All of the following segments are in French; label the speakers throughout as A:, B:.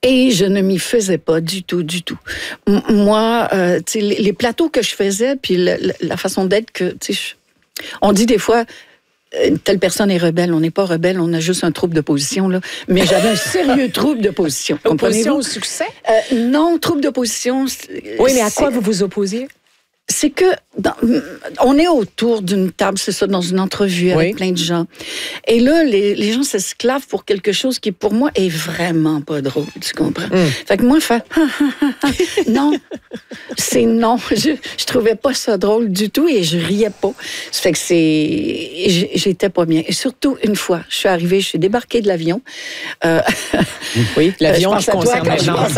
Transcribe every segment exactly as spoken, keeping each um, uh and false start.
A: Et je ne m'y faisais pas du tout, du tout. M- moi, euh, tu sais, les, les plateaux que je faisais, puis le, le, la façon d'être que, tu sais, on dit des fois, une telle personne est rebelle. On n'est pas rebelle, on a juste un trouble de position, là. Mais j'avais un sérieux trouble de position.
B: Opposition au succès?
A: Euh, non, trouble de position.
B: Oui, mais à quoi vous vous opposiez?
A: C'est que dans, on est autour d'une table, c'est ça, dans une entrevue avec oui. plein de gens. Et là, les, les gens s'esclavent pour quelque chose qui, pour moi, est vraiment pas drôle. Tu comprends? Mm. Fait que moi, je fais non, c'est non. Je, je trouvais pas ça drôle du tout et je riais pas. Ça fait que c'est, j'étais pas bien. Et surtout une fois, je suis arrivée, je suis débarquée de l'avion. Euh,
B: oui, l'avion qui concerne
A: les gens.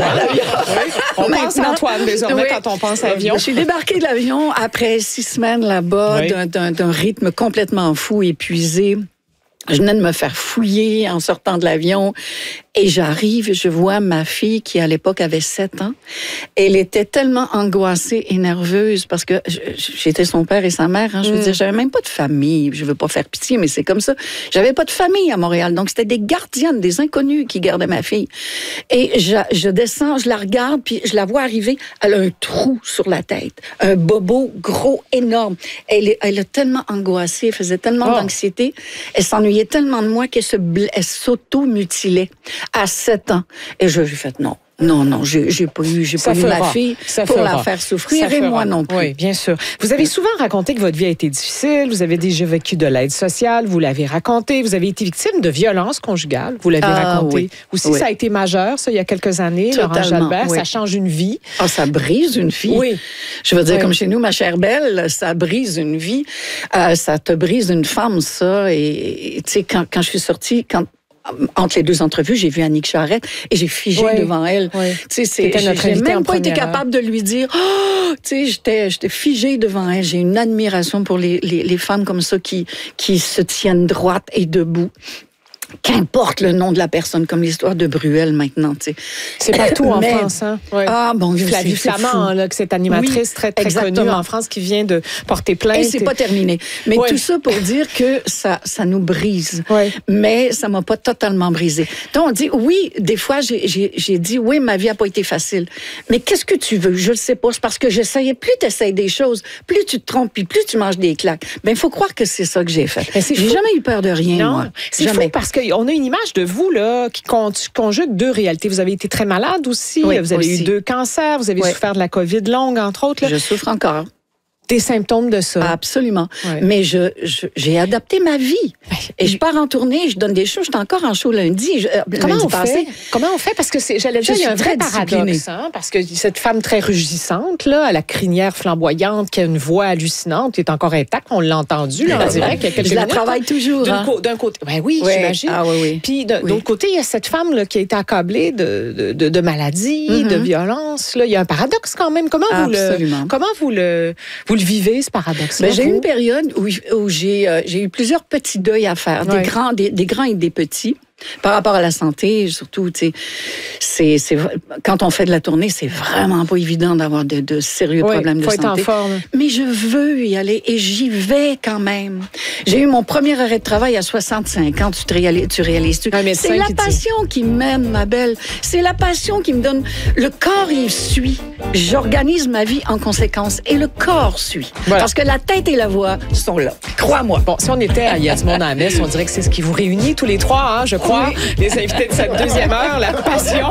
B: On pense à Antoine désormais oui. quand on pense à l'avion.
A: Je suis débarquée de l'avion. Après six semaines là-bas, oui. d'un, d'un, d'un rythme complètement fou, épuisé. Je venais de me faire fouiller en sortant de l'avion. Et j'arrive, je vois ma fille qui, à l'époque, avait sept ans. Elle était tellement angoissée et nerveuse parce que j'étais son père et sa mère. Hein, je veux mm. dire, j'avais même pas de famille. Je veux pas faire pitié, mais c'est comme ça. J'avais pas de famille à Montréal. Donc, c'était des gardiennes, des inconnus qui gardaient ma fille. Et je, je descends, je la regarde, puis je la vois arriver. Elle a un trou sur la tête. Un bobo gros, énorme. Elle, elle a tellement angoissé, elle faisait tellement oh. d'anxiété. Elle s'ennuyait tellement de moi qu'elle se, elle s'auto-mutilait. À sept ans. Et je lui ai fait non. Non, non, j'ai, j'ai pas eu, j'ai pas eu ma fille ça pour fera. la faire souffrir et moi non plus.
B: Oui, bien sûr. Vous avez souvent raconté que votre vie a été difficile, vous avez déjà vécu de l'aide sociale, vous l'avez raconté, vous avez été victime de violences conjugales, vous l'avez ah, raconté. Oui. Aussi, oui. ça a été majeur, ça, il y a quelques années, Totalement, Laurent Jalbert, oui. ça change une vie.
A: Ah, ça brise une vie. Oui. Je veux dire, oui. comme chez nous, ma chère belle, ça brise une vie. Euh, ça te brise une femme, ça. Et tu sais, quand, quand je suis sortie, quand entre les deux entrevues, j'ai vu Annick Charrette et j'ai figé oui, devant elle. Oui. Tu sais, c'est, j'ai, j'ai même pas été capable de lui dire. Oh, tu sais, j'étais, j'étais figée devant elle. J'ai une admiration pour les, les, les femmes comme ça qui, qui se tiennent droites et debout. Qu'importe le nom de la personne, comme l'histoire de Bruel maintenant, tu sais.
B: C'est partout euh, en mais... France, hein. Oui.
A: Ah bon,
B: Flavie Flamand, là, que cette animatrice oui, très très exactement. connue en France qui vient de porter plainte.
A: Et c'est et... pas terminé. Mais oui. tout ça pour dire que ça, ça nous brise. Oui. Mais ça m'a pas totalement brisé. Donc on dit oui, des fois j'ai, j'ai, j'ai dit oui, ma vie a pas été facile. Mais qu'est-ce que tu veux Je le sais pas. C'est parce que j'essayais. Plus t'essayes des choses, plus tu te trompes, puis plus tu manges des claques. Ben il faut croire que c'est ça que j'ai fait. Mais c'est j'ai fou. jamais eu peur de rien. Non, moi.
B: C'est
A: jamais.
B: fou parce que on a une image de vous là qui conjugue deux réalités. Vous avez été très malade aussi. Oui, vous avez aussi. eu deux cancers. Vous avez oui. souffert de la COVID longue, entre autres. Là.
A: Je souffre encore.
B: Des symptômes de ça.
A: Absolument. Ouais. Mais je, je, j'ai adapté ma vie. Et je pars en tournée, je donne des shows. J'étais encore en show lundi. Je,
B: Comment
A: lundi
B: on
A: passé.
B: fait? Comment on fait? Parce que c'est, j'allais dire, il y a un vrai paradoxe. Hein, parce que cette femme très rugissante, là, à la crinière flamboyante, qui a une voix hallucinante, qui est encore intacte, on l'a entendu là, en direct. Il y a quelques
A: je la
B: minutes,
A: travaille toujours.
B: D'un,
A: hein.
B: co- d'un côté. Ben oui, oui, j'imagine.
A: Ah, oui, oui.
B: Puis de, oui. d'autre côté, il y a cette femme là, qui a été accablée de, de, de, de maladies, mm-hmm. de violences. Là. Il y a un paradoxe quand même. Comment, vous le, comment vous, le, vous le vivez, ce paradoxe?
A: Ben, j'ai eu une période où, où j'ai, euh, j'ai eu plusieurs petits deuils à faire, ouais. des, grands, des, des grands et des petits. Par rapport à la santé, surtout, tu sais, c'est, c'est, quand on fait de la tournée, c'est vraiment pas évident d'avoir de, de sérieux oui, problèmes de
B: faut
A: santé.
B: Être en forme.
A: Mais je veux y aller et j'y vais quand même. J'ai eu mon premier arrêt de travail à soixante-cinq ans. Tu te réalises, tu réalises tu. C'est la qui passion dit. qui m'aime, ma belle. C'est la passion qui me donne. Le corps, il suit. J'organise ma vie en conséquence et le corps suit. Voilà. Parce que la tête et la voix sont là. Crois-moi.
B: Bon, si on était à Y a du monde à la messe, on dirait que c'est ce qui vous réunit tous les trois, hein, je crois. Oui. Les invités de cette deuxième heure, la passion.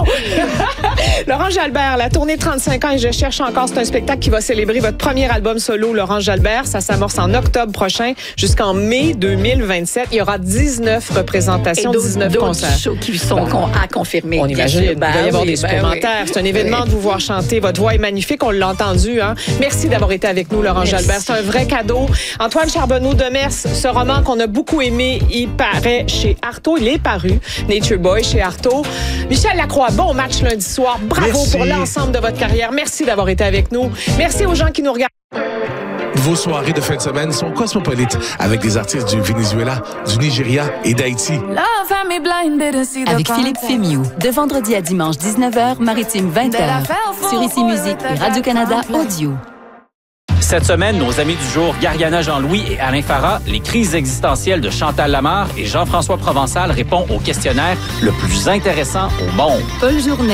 B: Laurent Jalbert, la tournée trente-cinq ans et je cherche encore, c'est un spectacle qui va célébrer votre premier album solo, Laurent Jalbert. Ça s'amorce en octobre prochain jusqu'en mai deux mille vingt-sept. Il y aura dix-neuf représentations, et dix-neuf concerts.
A: Shows qui sont ben, à confirmer.
B: On imagine qu'il va y avoir oui, des supplémentaires. Ben, oui. C'est un événement de vous voir chanter. Votre voix est magnifique, on l'a entendu. Hein? Merci d'avoir été avec nous, Laurent Merci. Jalbert. C'est un vrai cadeau. Antoine Charbonneau-Demers, ce roman qu'on a beaucoup aimé, il paraît chez Artaud. Il est paru. Nature Boy chez Artaud. Michel Lacroix, bon match lundi soir. Bravo Merci. pour l'ensemble de votre carrière. Merci d'avoir été avec nous. Merci aux gens qui nous regardent.
C: Vos soirées de fin de semaine sont cosmopolites avec des artistes du Venezuela, du Nigeria et d'Haïti.
D: Avec Philippe Fémiou, de vendredi à dimanche dix-neuf heures, maritime vingt heures, sur Ici Musique et Radio-Canada Audio.
E: Cette semaine, nos amis du jour, Gariana Jean-Louis et Alain Farah, les crises existentielles de Chantal Lamarre et Jean-François Provençal répondent au questionnaire le plus intéressant au monde.
D: Paul Journet.